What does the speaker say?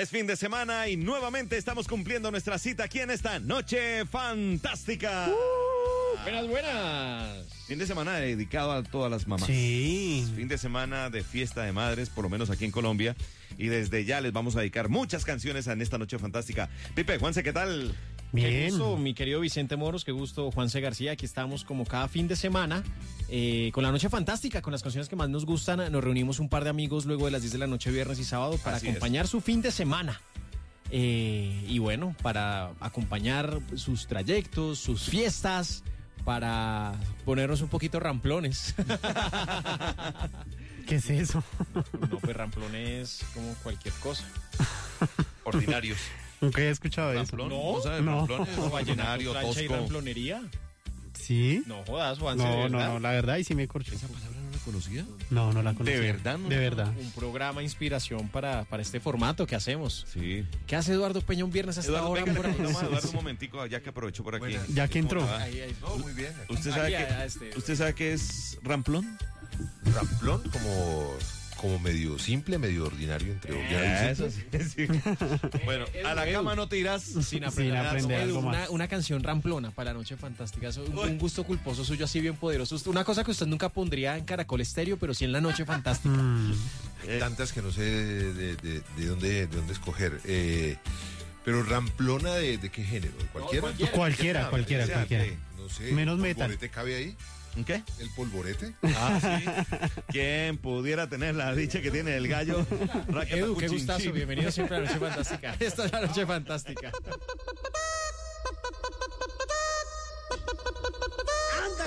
Es fin de semana y nuevamente estamos cumpliendo nuestra cita aquí en esta Noche Fantástica. Buenas. Fin de semana dedicado a todas las mamás. Sí. Fin de semana de fiesta de madres, por lo menos aquí en Colombia. Y desde ya les vamos a dedicar muchas canciones en esta Noche Fantástica. Pipe, Juanse, ¿qué tal? Bien. Qué gusto, mi querido Vicente Moros, qué gusto, Juanse García. Aquí estamos como cada fin de semana con la Noche Fantástica, con las canciones que más nos gustan. Nos reunimos un par de amigos luego de las 10 de la noche, viernes y sábado, para Así acompañar su fin de semana. Y bueno, para acompañar sus trayectos, sus fiestas, para ponernos un poquito ramplones. ¿Qué es eso? No, pues ramplones como cualquier cosa. Ordinarios. Nunca he escuchado eso. Ramplón, No, sabes? no. Ramplones, Vallenato, ordinario, plancha y tosco. ramplonería. ¿Sí? No jodas, Juanse, No, ¿de verdad? no, la verdad, y sí me corché. ¿Esa palabra no la conocía? No, no la conocía. ¿De verdad no? De verdad. Un programa inspiración para este formato que hacemos. Sí. ¿Qué hace Eduardo Peña un viernes hasta Eduardo, ahora? venga, le por ahí? preguntamos a Eduardo un momentico, ya que aprovechó por aquí. Buenas. Ya que entró. ¿Cómo le va? Ahí. No, muy bien. ¿Usted sabe qué es ramplón? Ramplón como medio simple, medio ordinario, entre ordinario y Eso simple. sí. Bueno, a la cama no te irás Sin aprender, aprender Edu, algo más. una canción ramplona para la noche fantástica. Eso, un gusto culposo suyo así bien poderoso. Una cosa que usted nunca pondría en Caracol Estéreo, pero sí en la noche fantástica. Hay tantas que no sé de dónde escoger. Pero ramplona de qué género, ¿de cualquiera? Cualquiera. No sé. Menos ¿El metal. polvorete cabe ahí? ¿Qué? ¿El polvorete? Ah, sí. ¿Quién pudiera tener la dicha que tiene el gallo? Edu, qué gustazo. Bienvenido siempre a la noche fantástica. Esta es la noche fantástica.